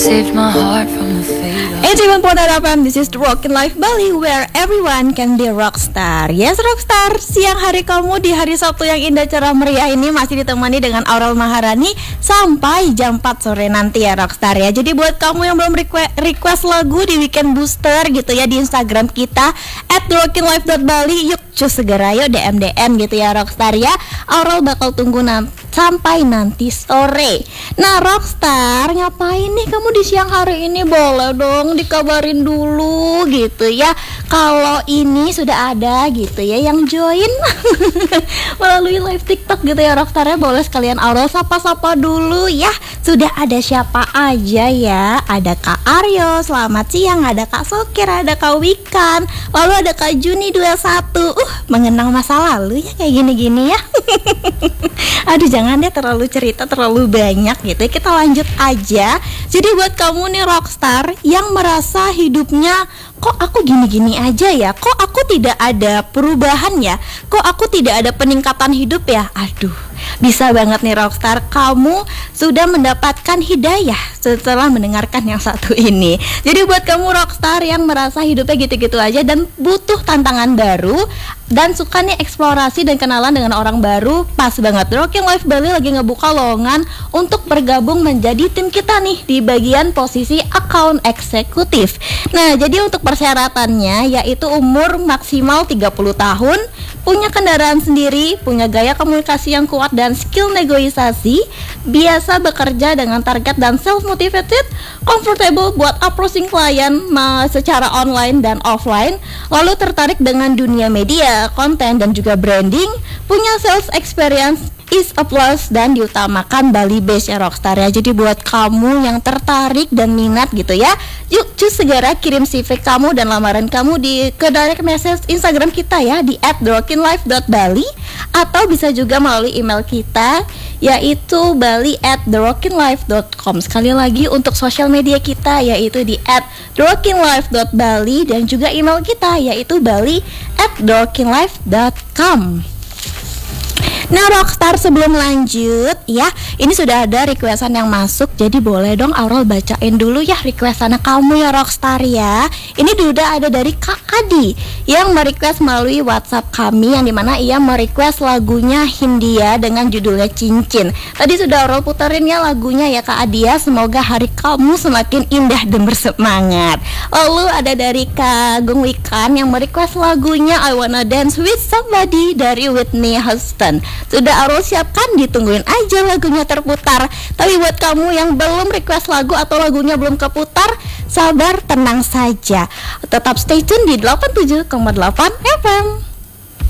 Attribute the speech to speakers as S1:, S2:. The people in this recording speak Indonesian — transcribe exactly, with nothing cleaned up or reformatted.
S1: saved my heart from the fate of
S2: eighty-one point nine F M, this is the Rockin' Life Bali, where everyone can be a rockstar. Yes, rockstar, siang hari kamu di hari Sabtu yang indah cerah meriah ini masih ditemani dengan Aurel Maharani sampai jam empat sore nanti ya, rockstar ya. Jadi buat kamu yang belum request, request lagu di Weekend Booster gitu ya, di Instagram kita at the rockin life dot bali, yuk cus segera yuk D M D M gitu ya, rockstar ya. Aurel bakal tunggu nanti sampai nanti sore. Nah, rockstar, ngapain nih kamu di siang hari ini? Boleh dong dikabarin dulu gitu ya, kalau ini sudah ada gitu ya yang join melalui live TikTok gitu ya, rockstarnya. Boleh sekalian Aurel sapa-sapa dulu ya. Sudah ada siapa aja ya? Ada Kak Aryo, selamat siang. Ada Kak Sokir, ada Kak Wikan, lalu ada Kak Juni dua puluh satu. Uh, mengenang masa lalu ya, kayak gini-gini ya. Aduh, jangan deh terlalu cerita terlalu banyak gitu ya. Kita lanjut aja. Jadi buat kamu nih rockstar yang merasa hidupnya kok aku gini-gini aja ya, kok aku tidak ada perubahan ya, kok aku tidak ada peningkatan hidup ya. Aduh, bisa banget nih rockstar, kamu sudah mendapatkan hidayah setelah mendengarkan yang satu ini. Jadi buat kamu rockstar yang merasa hidupnya gitu-gitu aja dan butuh tantangan baru dan suka nih eksplorasi dan kenalan dengan orang baru, pas banget Rockin' Life Bali lagi ngebuka lowongan untuk bergabung menjadi tim kita nih di bagian posisi account eksekutif. Nah, jadi untuk persyaratannya yaitu umur maksimal tiga puluh tahun, punya kendaraan sendiri, punya gaya komunikasi yang kuat dan skill negosiasi, biasa bekerja dengan target dan self-motivated, comfortable buat approaching klien secara online dan offline, lalu tertarik dengan dunia media, konten dan juga branding, punya sales experience is a plus, dan diutamakan Bali base ya, rockstar ya. Jadi buat kamu yang tertarik dan minat gitu ya, yuk cus segera kirim C V kamu dan lamaran kamu di ke direct message Instagram kita ya di at the rockin life dot bali, atau bisa juga melalui email kita yaitu bali at the rockin life dot com. Sekali lagi untuk sosial media kita yaitu di at the rockin life dot bali, dan juga email kita yaitu bali at the rockin life dot com. Nah, rockstar, sebelum lanjut ya, ini sudah ada requestan yang masuk, jadi boleh dong Aurel bacain dulu ya requestan kamu ya, rockstar ya. Ini udah ada dari Kak Adi yang merequest melalui WhatsApp kami, yang dimana ia merequest lagunya Hindia dengan judulnya Cincin. Tadi sudah Aurel puterin ya lagunya ya Kak Adi ya. Semoga hari kamu semakin indah dan bersemangat. Lalu ada dari Kak Gung Wikan yang merequest lagunya I Wanna Dance With Somebody dari Whitney Houston. Sudah Aurel siapkan, ditungguin aja lagunya terputar. Tapi buat kamu yang belum request lagu atau lagunya belum keputar, sabar, tenang saja. Tetap stay tune di delapan puluh tujuh koma delapan F M.